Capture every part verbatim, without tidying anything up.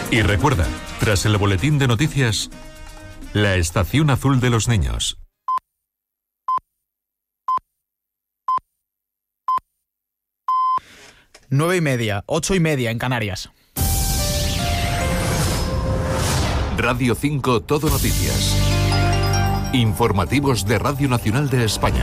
Y recuerda, tras el boletín de noticias, la estación azul de los niños. Nueve y media, ocho y media en Canarias. Radio cinco Todo Noticias. Informativos de Radio Nacional de España.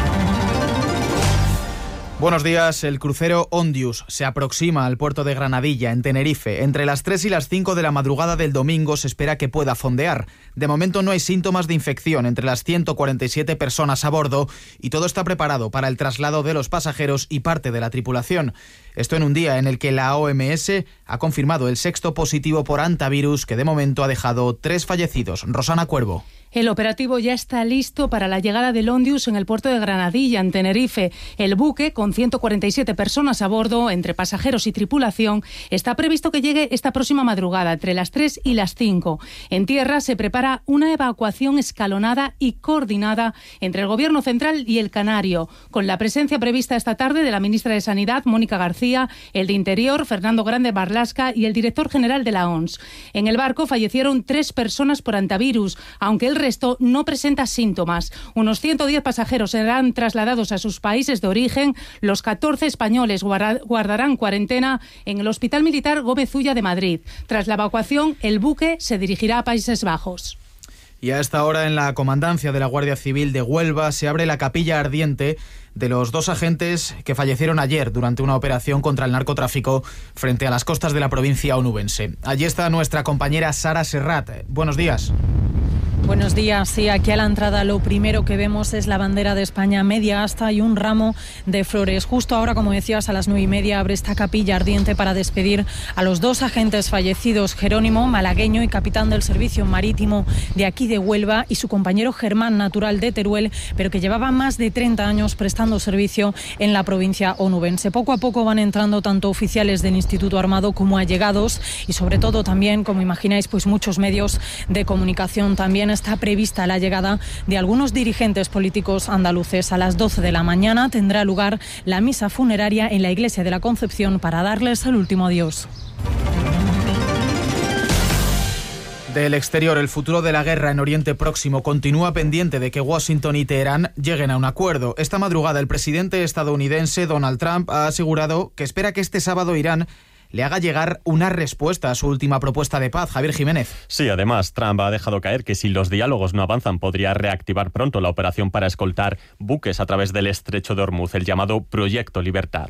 Buenos días. El crucero Ondius se aproxima al puerto de Granadilla, en Tenerife. Entre las tres y las cinco de la madrugada del domingo se espera que pueda fondear. De momento no hay síntomas de infección entre las ciento cuarenta y siete personas a bordo y todo está preparado para el traslado de los pasajeros y parte de la tripulación. Esto en un día en el que la O M S ha confirmado el sexto positivo por hantavirus, que de momento ha dejado tres fallecidos. Rosana Cuervo. El operativo ya está listo para la llegada del Ondius en el puerto de Granadilla, en Tenerife. El buque, con ciento cuarenta y siete personas a bordo, entre pasajeros y tripulación, está previsto que llegue esta próxima madrugada, entre las tres y las cinco. En tierra se prepara una evacuación escalonada y coordinada entre el Gobierno central y el Canario, con la presencia prevista esta tarde de la ministra de Sanidad, Mónica García, el de Interior, Fernando Grande Marlasca, y el director general de la O M S. En el barco fallecieron tres personas por hantavirus, aunque el resto no presenta síntomas. Unos ciento diez pasajeros serán trasladados a sus países de origen. Los catorce españoles guardarán cuarentena en el Hospital Militar Gómez Ulla de Madrid. Tras la evacuación, el buque se dirigirá a Países Bajos. Y a esta hora, en la comandancia de la Guardia Civil de Huelva, se abre la capilla ardiente de los dos agentes que fallecieron ayer durante una operación contra el narcotráfico frente a las costas de la provincia onubense. Allí está nuestra compañera Sara Serrat. Buenos días. Buenos días. Sí, aquí a la entrada lo primero que vemos es la bandera de España media asta y un ramo de flores. Justo ahora, como decías, a las nueve y media abre esta capilla ardiente para despedir a los dos agentes fallecidos, Jerónimo, malagueño y capitán del servicio marítimo de aquí de Huelva, y su compañero Germán, natural de Teruel, pero que llevaba más de treinta años prestando servicio en la provincia onubense. Poco a poco van entrando tanto oficiales del Instituto Armado como allegados y, sobre todo, también, como imagináis, pues muchos medios de comunicación. También está prevista la llegada de algunos dirigentes políticos andaluces. A las doce de la mañana tendrá lugar la misa funeraria en la Iglesia de la Concepción para darles el último adiós. Del exterior, el futuro de la guerra en Oriente Próximo continúa pendiente de que Washington y Teherán lleguen a un acuerdo. Esta madrugada, el presidente estadounidense Donald Trump ha asegurado que espera que este sábado Irán le haga llegar una respuesta a su última propuesta de paz. Javier Jiménez. Sí, además, Trump ha dejado caer que si los diálogos no avanzan podría reactivar pronto la operación para escoltar buques a través del estrecho de Hormuz, el llamado Proyecto Libertad.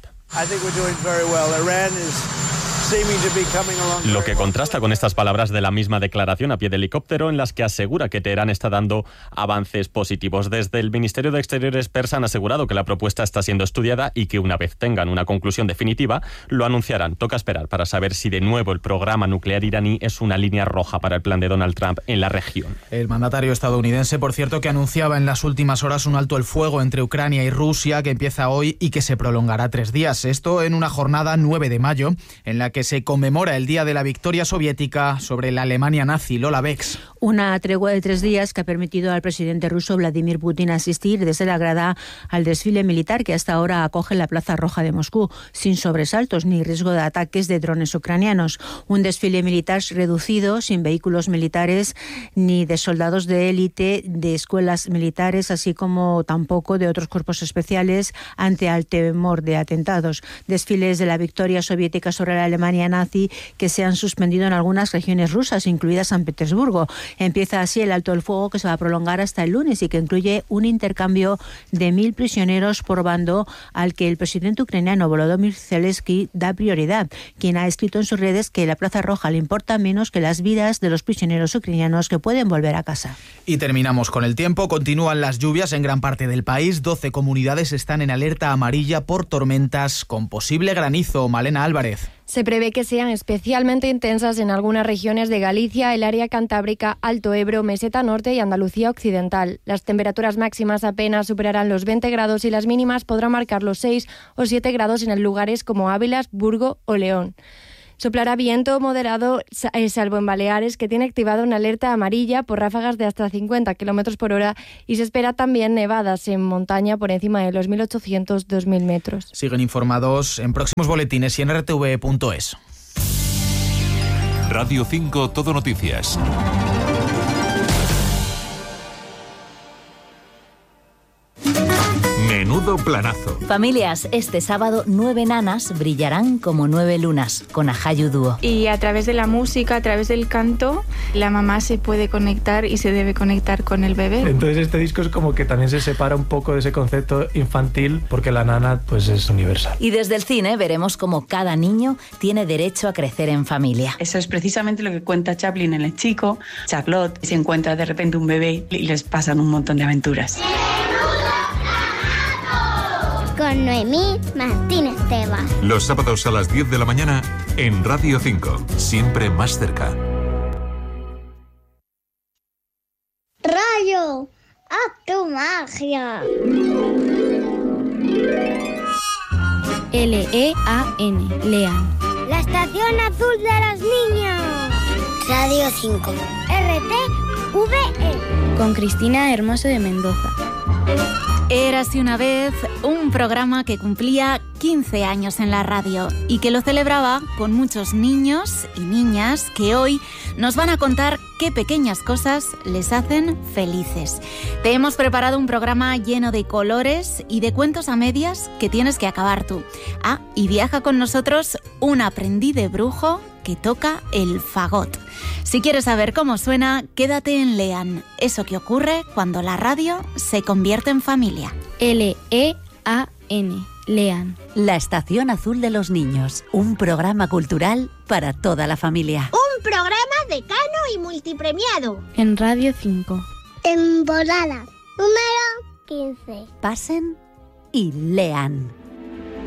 Lo que contrasta con estas palabras de la misma declaración a pie de helicóptero, en las que asegura que Teherán está dando avances positivos. Desde el Ministerio de Exteriores persa han asegurado que la propuesta está siendo estudiada y que una vez tengan una conclusión definitiva, lo anunciarán. Toca esperar para saber si de nuevo el programa nuclear iraní es una línea roja para el plan de Donald Trump en la región. El mandatario estadounidense, por cierto, que anunciaba en las últimas horas un alto el fuego entre Ucrania y Rusia que empieza hoy y que se prolongará tres días. Esto en una jornada nueve de mayo en la que se conmemora el día de la victoria soviética sobre la Alemania nazi. Lola Bex. Una tregua de tres días que ha permitido al presidente ruso Vladimir Putin asistir desde la grada al desfile militar que hasta ahora acoge la Plaza Roja de Moscú, sin sobresaltos ni riesgo de ataques de drones ucranianos. Un desfile militar reducido, sin vehículos militares ni de soldados de élite de escuelas militares, así como tampoco de otros cuerpos especiales ante el temor de atentados. Desfiles de la victoria soviética sobre la Alemania nazi que se han suspendido en algunas regiones rusas, incluida San Petersburgo. Empieza así el alto el fuego que se va a prolongar hasta el lunes y que incluye un intercambio de mil prisioneros por bando al que el presidente ucraniano Volodymyr Zelensky da prioridad, quien ha escrito en sus redes que la Plaza Roja le importa menos que las vidas de los prisioneros ucranianos que pueden volver a casa. Y terminamos con el tiempo. Continúan las lluvias en gran parte del país. doce comunidades están en alerta amarilla por tormentas con posible granizo. Malena Álvarez. Se prevé que sean especialmente intensas en algunas regiones de Galicia, el área cantábrica, Alto Ebro, Meseta Norte y Andalucía Occidental. Las temperaturas máximas apenas superarán los veinte grados y las mínimas podrán marcar los seis o siete grados en lugares como Ávila, Burgo o León. Soplará viento moderado, salvo en Baleares, que tiene activada una alerta amarilla por ráfagas de hasta cincuenta kilómetros por hora, y se espera también nevadas en montaña por encima de los mil ochocientos a dos mil metros. Siguen informados en próximos boletines y en r t v punto es. Radio cinco Todo Noticias. Menudo planazo. Familias, este sábado nueve nanas brillarán como nueve lunas con Ajayu Dúo. Y a través de la música, a través del canto, la mamá se puede conectar y se debe conectar con el bebé. Entonces este disco es como que también se separa un poco de ese concepto infantil porque la nana pues es universal. Y desde el cine veremos cómo cada niño tiene derecho a crecer en familia. Eso es precisamente lo que cuenta Chaplin en El Chico. Charlotte se encuentra de repente un bebé y les pasan un montón de aventuras. Con Noemí Martínez Tebas. Los sábados a las diez de la mañana en Radio cinco, siempre más cerca. Rayo, haz tu magia. L E A N, Lean. La estación azul de los niños. Radio cinco. R T V E. Con Cristina Hermoso de Mendoza. Érase una vez un programa que cumplía quince años en la radio y que lo celebraba con muchos niños y niñas que hoy nos van a contar qué pequeñas cosas les hacen felices. Te hemos preparado un programa lleno de colores y de cuentos a medias que tienes que acabar tú. Ah, y viaja con nosotros un aprendiz de brujo que toca el fagot. Si quieres saber cómo suena, quédate en Lean, eso que ocurre cuando la radio se convierte en familia. L E A N, Lean. La estación azul de los niños, un programa cultural para toda la familia. Un programa decano y multipremiado. En Radio cinco. Temporada número quince. Pasen y lean.